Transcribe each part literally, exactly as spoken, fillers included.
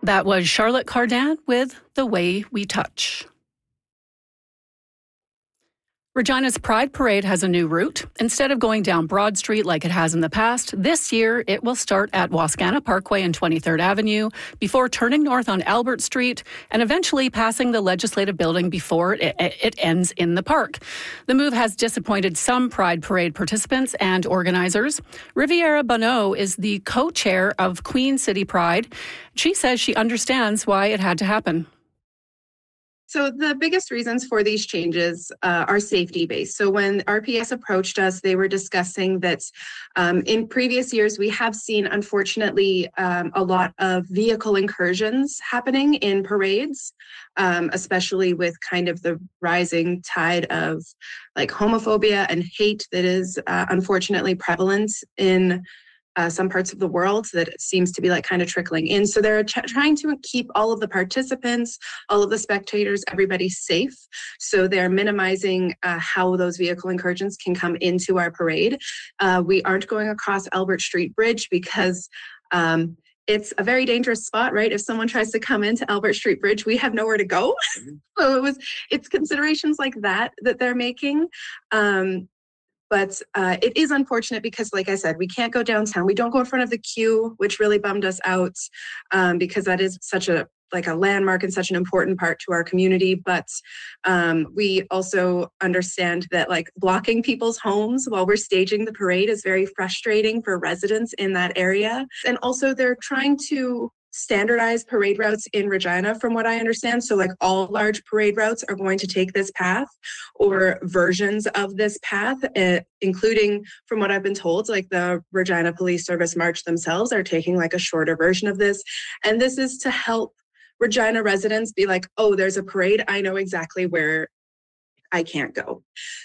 That was Charlotte Cardin with The Way We Touch. Regina's Pride Parade has a new route. Instead of going down Broad Street like it has in the past, this year it will start at Wascana Parkway and twenty-third Avenue before turning north on Albert Street and eventually passing the Legislative Building before it, it ends in the park. The move has disappointed some Pride Parade participants and organizers. Riviera Bonneau is the co-chair of Queen City Pride. She says she understands why it had to happen. So the biggest reasons for these changes uh, are safety-based. So when R P S approached us, they were discussing that um, in previous years, we have seen, unfortunately, um, a lot of vehicle incursions happening in parades, um, especially with kind of the rising tide of like homophobia and hate that is uh, unfortunately prevalent in Uh, some parts of the world that it seems to be like kind of trickling in. So they're ch- trying to keep all of the participants, all of the spectators, everybody safe. So they're minimizing uh, how those vehicle incursions can come into our parade. Uh, we aren't going across Albert Street Bridge because um, it's a very dangerous spot, right? If someone tries to come into Albert Street Bridge, we have nowhere to go. So it was, it's considerations like that that they're making. Um, But uh, it is unfortunate because, like I said, we can't go downtown. We don't go in front of the queue, which really bummed us out um, because that is such a like a landmark and such an important part to our community. But um, we also understand that like blocking people's homes while we're staging the parade is very frustrating for residents in that area. And also they're trying to standardized parade routes in Regina, from what I understand. So like all large parade routes are going to take this path or versions of this path, uh, including, from what I've been told, like the Regina Police Service March themselves are taking like a shorter version of this. And this is to help Regina residents be like, oh, there's a parade. I know exactly where I can't go.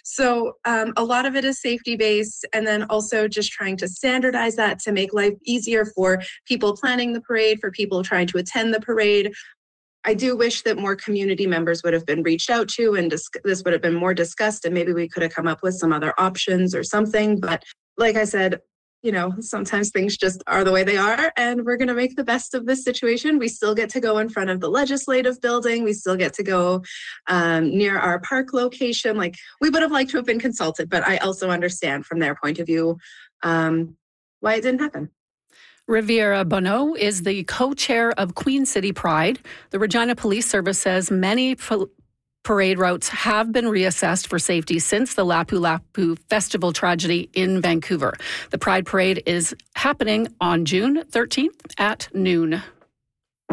So um, a lot of it is safety-based, and then also just trying to standardize that to make life easier for people planning the parade, for people trying to attend the parade. I do wish that more community members would have been reached out to and dis- this would have been more discussed, and maybe we could have come up with some other options or something. But like I said, you know, sometimes things just are the way they are, and we're going to make the best of this situation. We still get to go in front of the Legislative Building. We still get to go um, near our park location. Like, we would have liked to have been consulted, but I also understand from their point of view um, why it didn't happen. Riviera Bonneau is the co-chair of Queen City Pride. The Regina Police Service says many po- parade routes have been reassessed for safety since the Lapu Lapu Festival tragedy in Vancouver. The Pride Parade is happening on June thirteenth at noon.